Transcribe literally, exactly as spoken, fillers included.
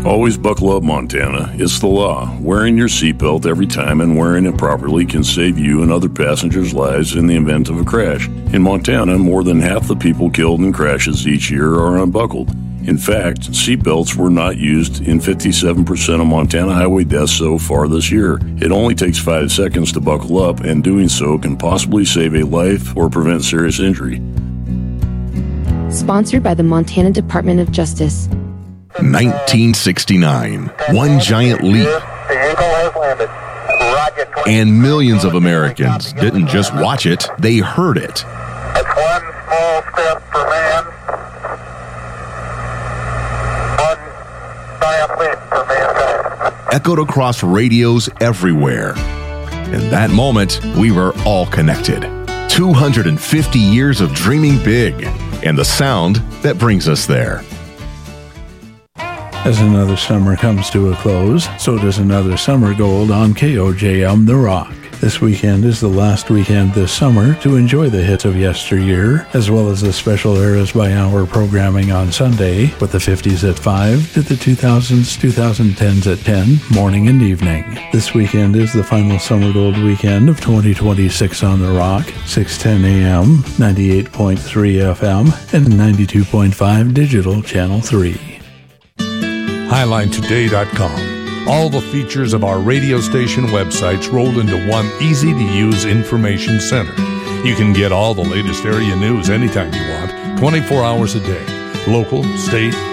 Always buckle up, Montana. It's the law. Wearing your seatbelt every time and wearing it properly can save you and other passengers' lives in the event of a crash. In Montana, more than half the people killed in crashes each year are unbuckled. In fact, seatbelts were not used in fifty-seven percent of Montana highway deaths so far this year. It only takes five seconds to buckle up, and doing so can possibly save a life or prevent serious injury. Sponsored by the Montana Department of Justice. nineteen sixty-nine. One giant leap. And millions of Americans didn't just watch it, they heard it. That's one small step for man, one giant leap for mankind. Echoed across radios everywhere. In that moment, we were all connected. two hundred fifty years of dreaming big, and the sound that brings us there. As another summer comes to a close, so does another summer gold on K O J M The Rock. This weekend is the last weekend this summer to enjoy the hits of yesteryear, as well as the special Eras by Hour programming on Sunday, with the fifties at five to the two thousands, twenty tens at ten, morning and evening. This weekend is the final Summer Gold weekend of twenty twenty-six on The Rock, six ten a.m., ninety-eight point three F M, and ninety-two point five Digital Channel three. Highline Today dot com. All the features of our radio station websites rolled into one easy-to-use information center. You can get all the latest area news anytime you want, twenty-four hours a day. Local, state,